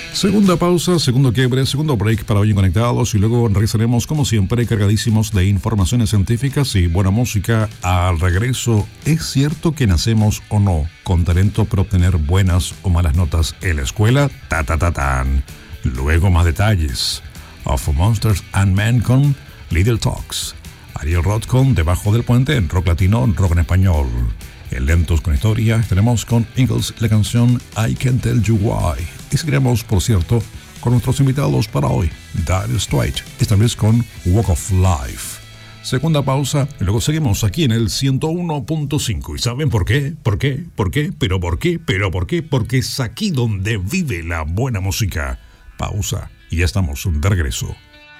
Segunda pausa, segundo quiebre, segundo break para hoy en Conectados y luego regresaremos como siempre cargadísimos de informaciones científicas y buena música. Al regreso, ¿es cierto que nacemos o no con talento para obtener buenas o malas notas en la escuela? Tan. Luego más detalles. Of Monsters and Men con Little Talks. Ariel Roth con Debajo del Puente en rock latino, rock en español. En Lentos con Historia tenemos con Eagles la canción I Can't Tell You Why. Y seguiremos, por cierto, con nuestros invitados para hoy, Dire Straits, esta vez con Walk of Life. Segunda pausa y luego seguimos aquí en el 101.5. ¿Y saben por qué? ¿Por qué? Porque es aquí donde vive la buena música. Pausa y ya estamos de regreso.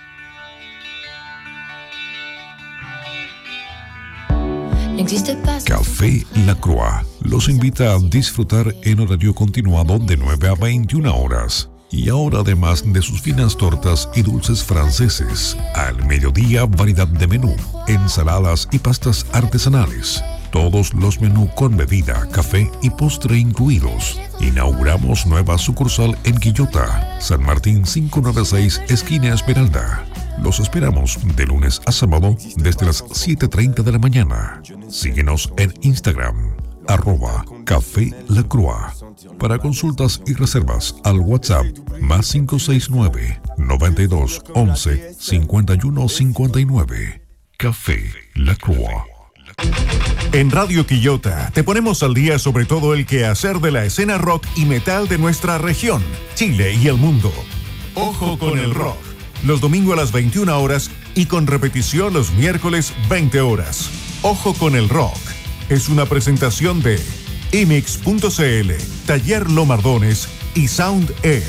Café La Croix los invita a disfrutar en horario continuado de 9 a 21 horas. Y ahora, además de sus finas tortas y dulces franceses, al mediodía variedad de menú, ensaladas y pastas artesanales. Todos los menús con bebida, café y postre incluidos. Inauguramos nueva sucursal en Quillota, San Martín 596, esquina Esmeralda. Los esperamos de lunes a sábado desde las 7:30 de la mañana. Síguenos en Instagram, @Café La Croix. Para consultas y reservas al WhatsApp +569 92 11 51 59. Café La Croix. En Radio Quillota te ponemos al día sobre todo el quehacer de la escena rock y metal de nuestra región, Chile y el mundo. Ojo con el rock. Los domingos a las 21 horas y con repetición los miércoles 20 horas. Ojo con el rock. Es una presentación de Imix.cl, Taller Lomardones y Sound E.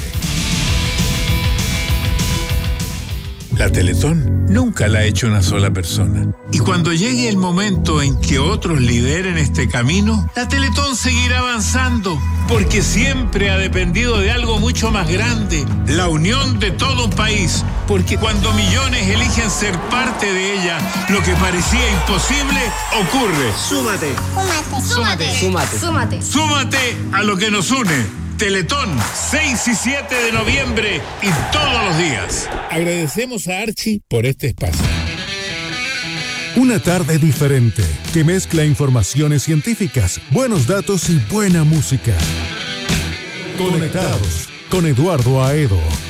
La Teletón nunca la ha hecho una sola persona. Y cuando llegue el momento en que otros lideren este camino, la Teletón seguirá avanzando, porque siempre ha dependido de algo mucho más grande, la unión de todo un país. Porque cuando millones eligen ser parte de ella, lo que parecía imposible ocurre. Súmate a lo que nos une. Teletón, 6 y 7 de noviembre y todos los días. Agradecemos a Archie por este espacio. Una tarde diferente que mezcla informaciones científicas, buenos datos y buena música. Conectados con Eduardo Aedo.